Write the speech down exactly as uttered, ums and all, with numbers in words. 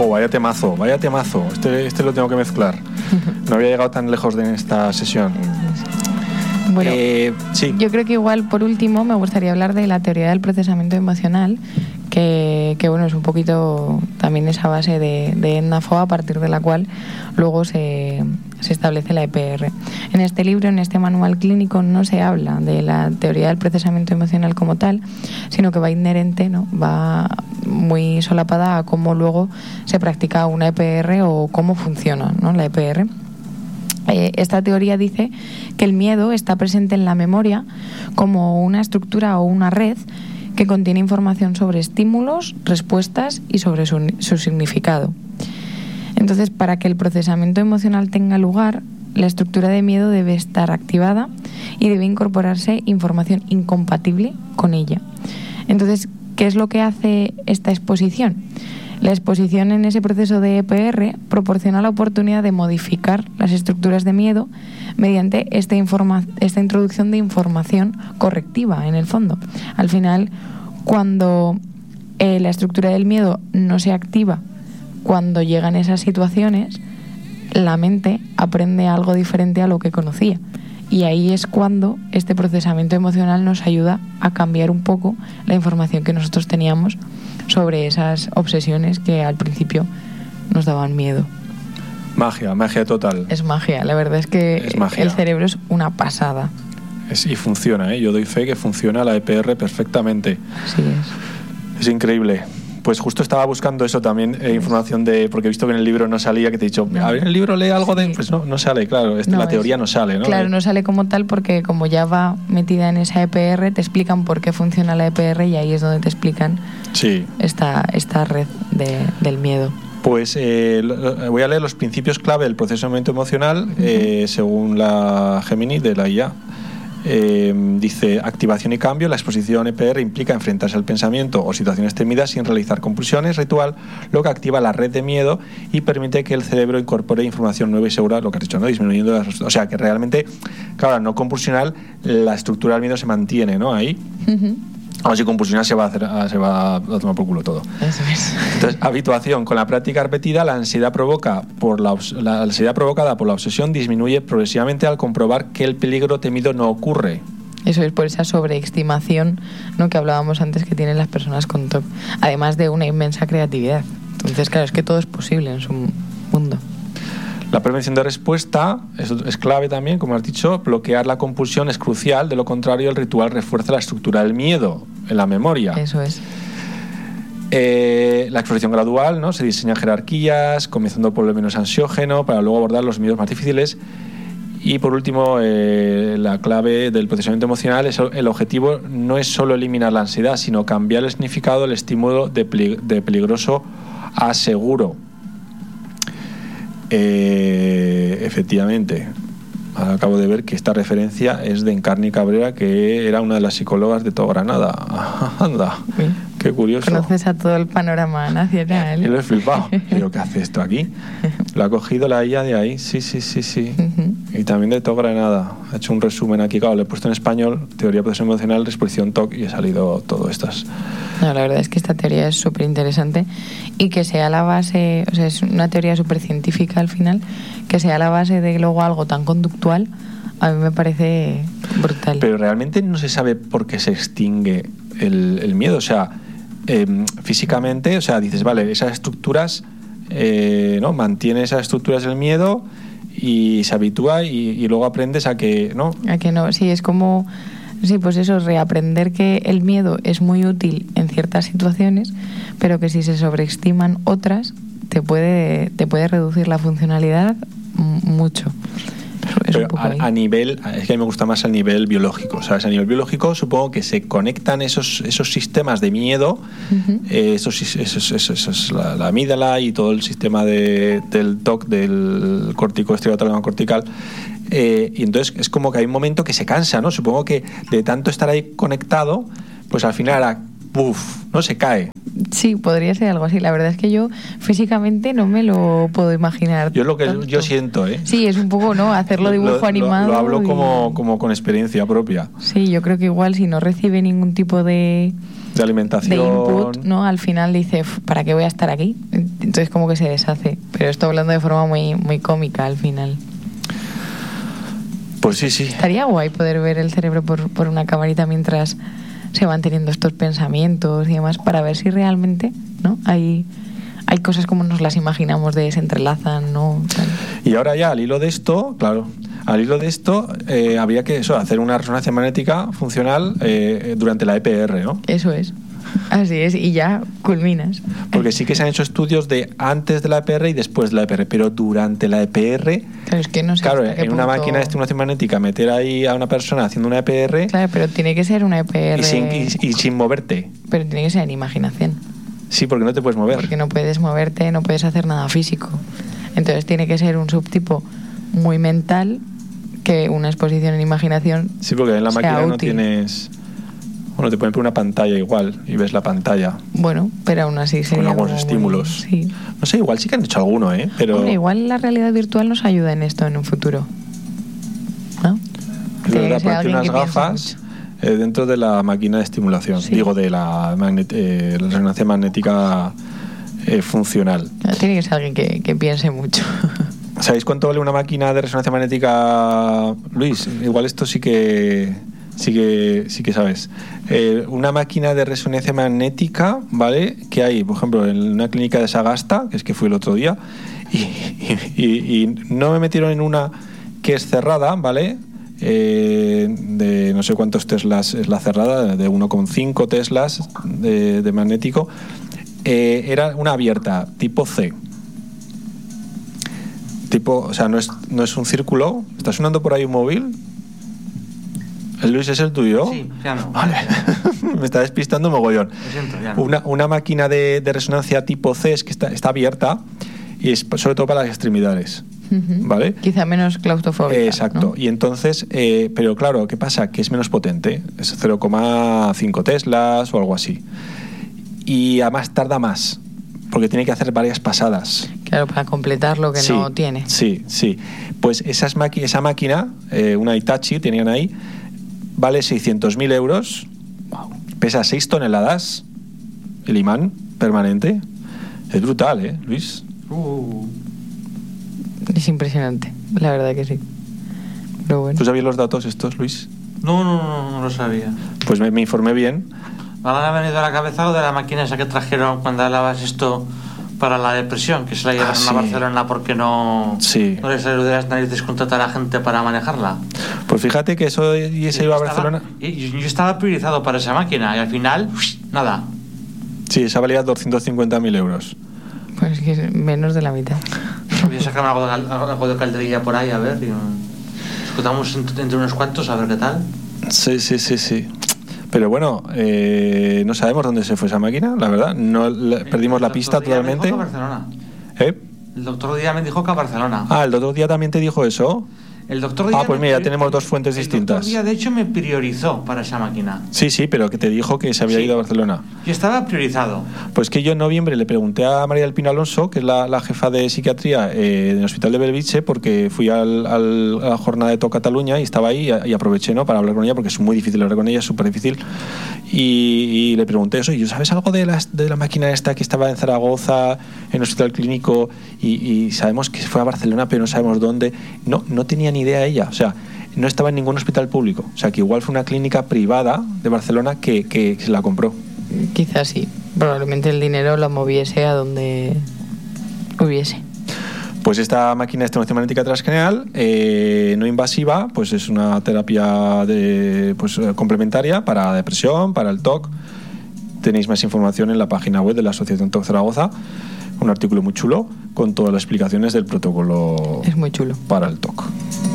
Jo, vaya temazo, vaya temazo. Este, este lo tengo que mezclar. No había llegado tan lejos de esta sesión. Bueno, eh, sí. Yo creo que igual, por último, me gustaría hablar de la teoría del procesamiento emocional, que, que bueno, es un poquito también esa base de, de Edna Foe, a partir de la cual luego se, se establece la E P R. En este libro, en este manual clínico, no se habla de la teoría del procesamiento emocional como tal, sino que va inherente, ¿no? Va muy solapada a cómo luego se practica una E P R o cómo funciona, ¿no?, la E P R. Eh, esta teoría dice que el miedo está presente en la memoria como una estructura o una red que contiene información sobre estímulos, respuestas y sobre su, su significado. Entonces, para que el procesamiento emocional tenga lugar, la estructura de miedo debe estar activada y debe incorporarse información incompatible con ella. Entonces, ¿qué es lo que hace esta exposición? La exposición en ese proceso de E P R proporciona la oportunidad de modificar las estructuras de miedo mediante esta, informa- esta introducción de información correctiva, en el fondo. Al final, cuando eh, la estructura del miedo no se activa cuando llegan esas situaciones, la mente aprende algo diferente a lo que conocía. Y ahí es cuando este procesamiento emocional nos ayuda a cambiar un poco la información que nosotros teníamos sobre esas obsesiones que al principio nos daban miedo. Magia, magia total. Es magia, la verdad es que es magia. El cerebro es una pasada. Es, y funciona, ¿eh? Yo doy fe que funciona la E P R perfectamente. Así es. Es increíble. Pues justo estaba buscando eso también, eh, información de... Porque he visto que en el libro no salía, que te he dicho, no. A ver, en el libro lee algo de... Pues no, no sale, claro, este, no, la teoría es, no sale, ¿no? Claro, no sale como tal porque como ya va metida en esa E P R, te explican por qué funciona la E P R y ahí es donde te explican sí. esta, esta red de, del miedo. Pues eh, voy a leer los principios clave del procesamiento emocional, uh-huh. eh, según la Gemini de la I A. Eh, dice: activación y cambio. La exposición E P R implica enfrentarse al pensamiento o situaciones temidas sin realizar compulsiones, ritual, lo que activa la red de miedo y permite que el cerebro incorpore información nueva y segura, lo que has dicho, ¿no? Disminuyendo las, o sea que realmente, claro, no compulsional, la estructura del miedo se mantiene, ¿no? Ahí. Uh-huh. O si compulsional se va a hacer, se va a tomar por culo todo. Eso es. Entonces, habituación. Con la práctica repetida, la ansiedad provoca por la, la ansiedad provocada por la obsesión disminuye progresivamente al comprobar que el peligro temido no ocurre. Eso es, por esa sobreestimación, ¿no?, que hablábamos antes que tienen las personas con T O C. Además de una inmensa creatividad. Entonces, claro, es que todo es posible en su mundo. La prevención de respuesta es, es clave también, como has dicho. Bloquear la compulsión es crucial, de lo contrario el ritual refuerza la estructura del miedo en la memoria. Eso es. Eh, la exposición gradual, ¿no? Se diseñan jerarquías, comenzando por lo menos ansiógeno, para luego abordar los miedos más difíciles. Y por último, eh, la clave del procesamiento emocional es el objetivo no es solo eliminar la ansiedad, sino cambiar el significado del estímulo de, pelig- de peligroso a seguro. Eh, efectivamente, acabo de ver que esta referencia es de Encarni Cabrera, que era una de las psicólogas de todo Granada. Anda, sí. Qué curioso. Conoces a todo el panorama nacional. Y lo he flipado. Digo, ¿qué hace esto aquí? Lo ha cogido la I A de ahí, sí, sí, sí, sí. Uh-huh. Y también de todo Granada. Ha hecho un resumen aquí, claro, le he puesto en español, teoría de proceso emocional, exposición T O C, y he salido todo estas. No, la verdad es que esta teoría es súper interesante y que sea la base, o sea, es una teoría súper científica al final, que sea la base de luego algo tan conductual, a mí me parece brutal. Pero realmente no se sabe por qué se extingue el, el miedo, o sea, eh, físicamente, o sea, dices, vale, esas estructuras, eh, ¿no? Mantiene esas estructuras del miedo y se habitúa y, y luego aprendes a que, ¿no? A que no, sí, es como... Sí, pues eso, reaprender que el miedo es muy útil en ciertas situaciones, pero que si se sobreestiman otras, te puede, te puede reducir la funcionalidad m- mucho. Es pero a, a nivel, es que a mí me gusta más a nivel biológico, ¿sabes? A nivel biológico supongo que se conectan esos, esos sistemas de miedo, uh-huh. eh, esos, esos, esos, esos la, la amígdala y todo el sistema de, del T O C, del córtico estriado cortical. Eh, y entonces es como que hay un momento que se cansa, ¿no? Supongo que de tanto estar ahí conectado, pues al final era, ¡puf!, ¿no? Se cae. Sí, podría ser algo así. La verdad es que yo físicamente no me lo puedo imaginar. Yo es lo que tanto. yo siento, ¿eh? Sí, es un poco, ¿no? Hacerlo dibujo lo, animado. Lo, lo hablo y... como, como con experiencia propia. Sí, yo creo que igual si no recibe ningún tipo de de alimentación. De input, ¿no? Al final dice, ¿para qué voy a estar aquí? Entonces como que se deshace. Pero esto hablando de forma muy, muy cómica al final. Pues sí, sí. Estaría guay poder ver el cerebro por, por una camarita mientras se van teniendo estos pensamientos y demás, para ver si realmente, ¿no? Hay, hay cosas como nos las imaginamos, de se entrelazan, ¿no? Y ahora ya, al hilo de esto, claro, al hilo de esto, eh, habría que eso, hacer una resonancia magnética funcional eh, durante la E P R, ¿no? Eso es. Así es, y ya culminas. Porque sí que se han hecho estudios de antes de la E P R y después de la E P R, pero durante la E P R, claro, es que no sé claro, en una punto... máquina de estimulación magnética, meter ahí a una persona haciendo una E P R... Claro, pero tiene que ser una E P R... Y sin, y, y sin moverte. Pero tiene que ser en imaginación. Sí, porque no te puedes mover. Porque no puedes moverte, no puedes hacer nada físico. Entonces tiene que ser un subtipo muy mental, que una exposición en imaginación. Sí, porque en la máquina útil. No tienes... Bueno, te ponen por una pantalla igual y ves la pantalla. Bueno, pero aún así sería con algunos como estímulos. Muy, sí. No sé, igual sí que han hecho alguno, ¿eh? Pero hombre, igual la realidad virtual nos ayuda en esto en un futuro, ¿no? Es verdad, ponte unas gafas eh, dentro de la máquina de estimulación, sí. Digo, de la, magnet eh, la resonancia magnética eh, funcional. Tiene que ser alguien que, que piense mucho. ¿Sabéis cuánto vale una máquina de resonancia magnética, Luis? Igual esto sí que... Sí que, sí que sabes. Eh, una máquina de resonancia magnética, ¿vale? Que hay, por ejemplo, en una clínica de Sagasta, que es que fui el otro día, y, y, y, y no me metieron en una que es cerrada, ¿vale? Eh, de no sé cuántos teslas es la cerrada, de uno coma cinco teslas de, de magnético. Eh, era una abierta, tipo C. Tipo, o sea, no es, no es un círculo. ¿Está sonando por ahí un móvil? ¿El Luis es el tuyo? Sí, ya no. Vale. Me está despistando mogollón. Lo siento, ya no. Una, una máquina de, de resonancia tipo C es que está, está abierta y es sobre todo para las extremidades. Uh-huh. ¿Vale? Quizá menos claustrofóbica. Eh, exacto. ¿No? Y entonces, eh, pero claro, ¿qué pasa? Que es menos potente. Es cero coma cinco teslas o algo así. Y además tarda más, porque tiene que hacer varias pasadas. Claro, para completar lo que sí, no tiene. Sí, sí. Pues esas maqui- esa máquina, eh, una Hitachi, tenían ahí, vale seiscientos mil euros, wow. Pesa seis toneladas, el imán permanente. Es brutal, ¿eh, Luis? Uh. Es impresionante, la verdad que sí. Pero bueno. ¿Tú sabías los datos estos, Luis? No, no, no, no lo sabía. Pues me, me informé bien. Ahora me ha venido a la cabeza lo de la máquina esa que trajeron cuando hablabas esto para la depresión, que se la llevaron ah, sí. a Barcelona porque no, sí. no les salió de las narices contratar a gente para manejarla. Pues fíjate que eso y se iba a Barcelona. Y yo estaba priorizado para esa máquina y al final, nada. Sí, esa valía doscientos cincuenta mil euros. Pues que es menos de la mitad. Voy a sacar algo de, algo de calderilla por ahí, a ver. Y discutamos entre, entre unos cuantos, a ver qué tal. Sí, sí, sí, sí. Pero bueno, eh, no sabemos dónde se fue esa máquina, la verdad. No le, perdimos la pista totalmente. El doctor Díaz me dijo que a Barcelona. ¿Eh? El doctor Díaz me dijo que a Barcelona. Ah, el doctor Díaz también te dijo eso. El doctor Díaz ah, pues mira, ya tenemos dos fuentes el distintas. El doctor Díaz, de hecho, me priorizó para esa máquina. Sí, sí, pero que te dijo que se había sí. ido a Barcelona. Yo estaba priorizado. Pues que yo en noviembre le pregunté a María del Pino Alonso, que es la, la jefa de psiquiatría eh, del Hospital de Bellvitge, porque fui al, al, a la jornada de Toc Cataluña y estaba ahí y, y aproveché, ¿no?, para hablar con ella, porque es muy difícil hablar con ella, es súper difícil. Y, y le pregunté eso, y yo, ¿sabes algo de la, de la máquina esta que estaba en Zaragoza, en el hospital clínico, y, y sabemos que fue a Barcelona, pero no sabemos dónde? No, no tenía ni idea ella, o sea, no estaba en ningún hospital público, o sea, que igual fue una clínica privada de Barcelona que, que, que se la compró. Quizás sí, probablemente el dinero lo moviese a donde hubiese. Pues esta máquina de estimulación magnética transcraneal eh, no invasiva, pues es una terapia de, pues, complementaria para la depresión, para el T O C. Tenéis más información en la página web de la Asociación T O C Zaragoza, un artículo muy chulo con todas las explicaciones del protocolo. Es muy chulo. Para el T O C.